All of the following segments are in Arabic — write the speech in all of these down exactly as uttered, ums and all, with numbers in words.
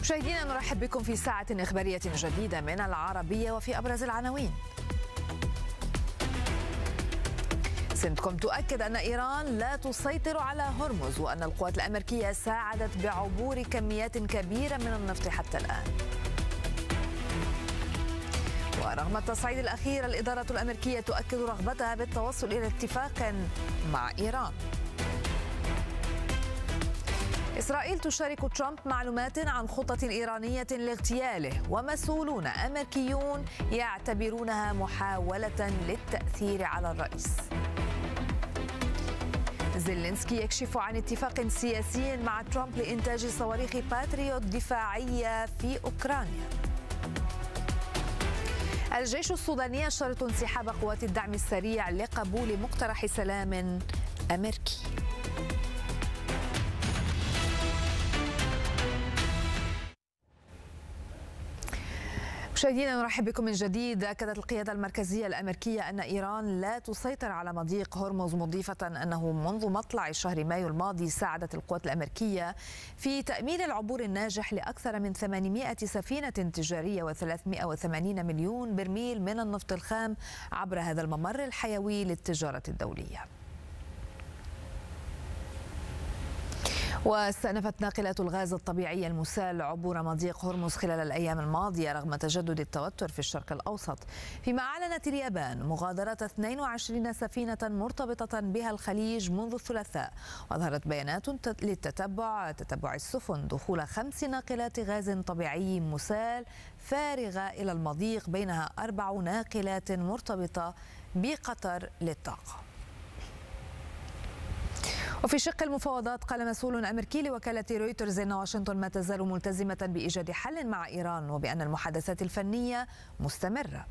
مشاهدينا نرحب بكم في ساعة إخبارية جديدة من العربية وفي أبرز العناوين. سنتكوم تؤكد أن إيران لا تسيطر على هرمز وأن القوات الأمريكية ساعدت بعبور كميات كبيرة من النفط حتى الآن. ورغم التصعيد الأخير الإدارة الأمريكية تؤكد رغبتها بالتوصل إلى اتفاق مع إيران. إسرائيل تشارك ترامب معلومات عن خطة إيرانية لاغتياله ومسؤولون أمريكيون يعتبرونها محاولة للتأثير على الرئيس. زيلينسكي يكشف عن اتفاق سياسي مع ترامب لإنتاج صواريخ باتريوت دفاعية في أوكرانيا. الجيش السوداني يشترط انسحاب قوات الدعم السريع لقبول مقترح سلام أمريكي. مشاهدينا نرحب بكم من جديد. أكدت القيادة المركزية الأمريكية أن إيران لا تسيطر على مضيق هرمز، مضيفة أنه منذ مطلع شهر مايو الماضي ساعدت القوات الأمريكية في تأمين العبور الناجح لأكثر من ثمانمائة سفينة تجارية وثلاثمائة وثمانين مليون برميل من النفط الخام عبر هذا الممر الحيوي للتجارة الدولية. واستأنفت ناقلات الغاز الطبيعي المسال عبور مضيق هرمز خلال الأيام الماضية رغم تجدد التوتر في الشرق الأوسط، فيما أعلنت اليابان مغادرة اثنين وعشرين سفينة مرتبطة بها الخليج منذ الثلاثاء. وأظهرت بيانات للتتبع تتبع السفن دخول خمس ناقلات غاز طبيعي مسال فارغة إلى المضيق، بينها أربع ناقلات مرتبطة بقطر للطاقة. وفي شق المفاوضات قال مسؤول أمريكي لوكالة رويترز إن واشنطن ما تزال ملتزمة بإيجاد حل مع إيران وبأن المحادثات الفنية مستمرة.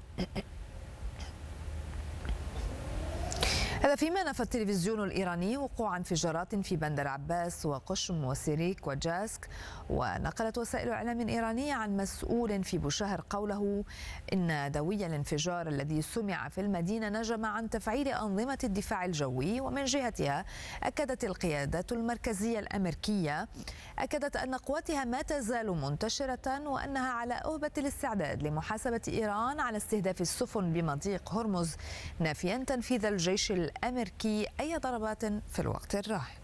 هذا فيما نفى التلفزيون الإيراني وقوع انفجارات في بندر عباس وقشم وسيريك وجاسك. ونقلت وسائل إعلام إيرانية عن مسؤول في بوشهر قوله إن دوي الانفجار الذي سمع في المدينة نجم عن تفعيل أنظمة الدفاع الجوي. ومن جهتها أكدت القيادة المركزية الأمريكية أكدت أن قواتها ما تزال منتشرة وأنها على أهبة الاستعداد لمحاسبة إيران على استهداف السفن بمضيق هرمز، نافيا تنفيذ الجيش الأمريكي أي ضربات في الوقت الراهن.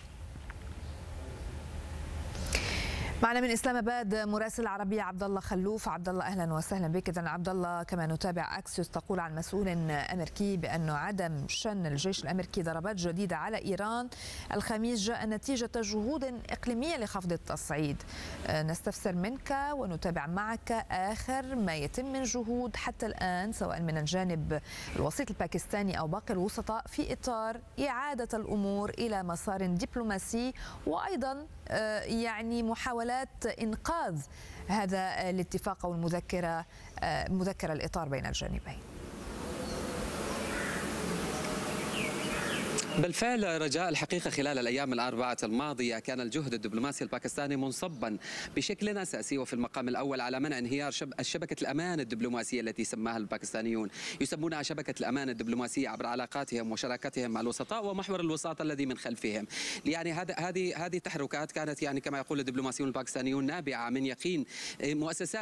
معنا من اسلام اباد مراسل العربيه عبد الله خلوف. عبد الله اهلا وسهلا بك. اذا عبد الله، كما نتابع اكسيوس تقول عن مسؤول امريكي بانه عدم شن الجيش الامريكي ضربات جديده على ايران الخميس جاء نتيجه جهود اقليميه لخفض التصعيد. نستفسر منك ونتابع معك اخر ما يتم من جهود حتى الان سواء من الجانب الوسيط الباكستاني او باقي الوسطاء في اطار اعاده الامور الى مسار دبلوماسي وايضا يعني محاولات إنقاذ هذا الاتفاق أو المذكرة مذكرة الإطار بين الجانبين. بالفعل رجاء، الحقيقة خلال الأيام الأربعة الماضية كان الجهد الدبلوماسي الباكستاني منصبا بشكل أساسي وفي المقام الأول على منع انهيار شبكة الأمان الدبلوماسية التي سماها الباكستانيون، يسمونها شبكة الأمان الدبلوماسية عبر علاقاتهم وشراكتهم مع الوسطاء ومحور الوساطة الذي من خلفهم. يعني هذه هذه هذه التحركات كانت يعني كما يقول الدبلوماسيون الباكستانيون نابعة من يقين مؤسسات